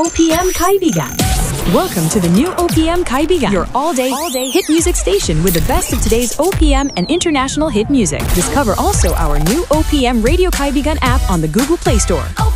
OPM Kaibigan. Welcome to the new OPM Kaibigan, your all-day hit music station with the best of today's OPM and international hit music. Discover also our new OPM Radio Kaibigan app on the Google Play Store.